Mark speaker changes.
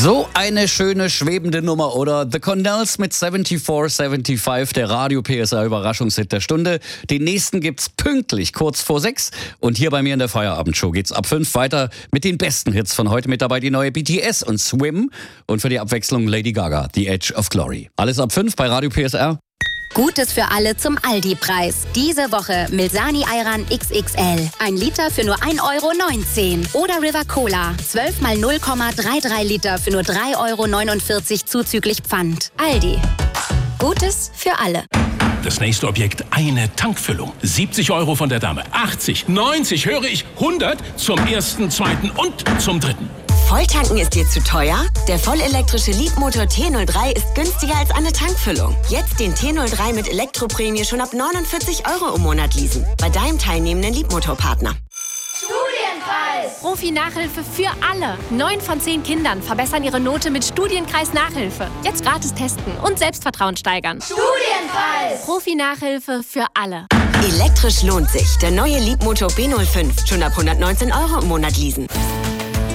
Speaker 1: So eine schöne schwebende Nummer, oder? The Cornells mit 7475, der Radio PSR Überraschungshit der Stunde. Den nächsten gibt's pünktlich kurz vor 6. Und hier bei mir in der Feierabendshow geht's ab 5 weiter mit den besten Hits von heute. Mit dabei die neue BTS und Swim. Und für die Abwechslung Lady Gaga, The Edge of Glory. Alles ab 5 bei Radio PSR.
Speaker 2: Gutes für alle zum Aldi-Preis. Diese Woche Milsani Ayran XXL. 1 Liter für nur 1,19 €. Oder River Cola. 12 mal 0,33 Liter für nur 3,49 € zuzüglich Pfand. Aldi. Gutes für alle.
Speaker 3: Das nächste Objekt, eine Tankfüllung. 70 € von der Dame. 80, 90, höre ich, 100 zum ersten, zweiten und zum dritten.
Speaker 4: Volltanken ist dir zu teuer? Der vollelektrische Leapmotor T03 ist günstiger als eine Tankfüllung. Jetzt den T03 mit Elektroprämie schon ab 49 € im Monat leasen. Bei deinem teilnehmenden Leapmotor-Partner.
Speaker 5: Studienkreis! Profi-Nachhilfe für alle. 9 von 10 Kindern verbessern ihre Note mit Studienkreis-Nachhilfe. Jetzt gratis testen und Selbstvertrauen steigern. Studienkreis! Profi-Nachhilfe für alle.
Speaker 4: Elektrisch lohnt sich. Der neue Leapmotor B05. Schon ab 119 € im Monat leasen.